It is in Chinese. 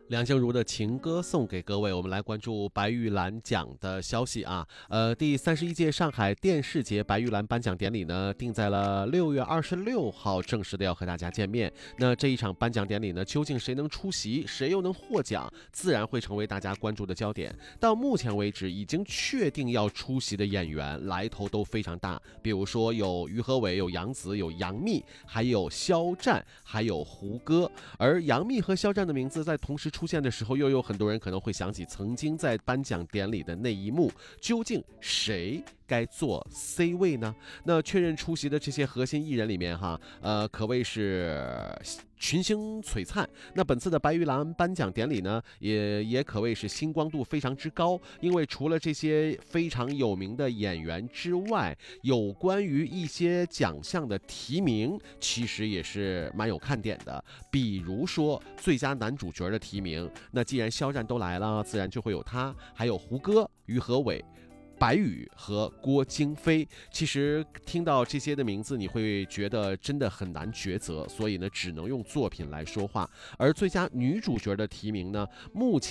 梁静茹的情歌送给各位，我们来关注白玉兰奖的消息啊。第31届上海电视节白玉兰颁奖典礼呢，定在了6月26号正式的要和大家见面。那这一场颁奖典礼呢，究竟谁能出席，谁又能获奖，自然会成为大家关注的焦点。到目前为止，已经确定要出席的演员来头都非常大，比如说有于和伟、有杨紫、有杨幂，还有肖战，还有胡歌。而杨幂和肖战的名字在同时出现的时候，又有很多人可能会想起曾经在颁奖典礼的那一幕，究竟谁该坐 C 位呢？那确认出席的这些核心艺人里面可谓是群星璀璨。那本次的白玉兰颁奖典礼呢，也可谓是星光度非常之高，因为除了这些非常有名的演员之外，有关于一些奖项的提名，其实也是蛮有看点的。比如说最佳男主角的提名，那既然肖战都来了，自然就会有他，还有胡歌、于和伟、白宇和郭京飞。其实听到这些的名字，你会觉得真的很难抉择，所以呢，只能用作品来说话。而最佳女主角的提名呢，目前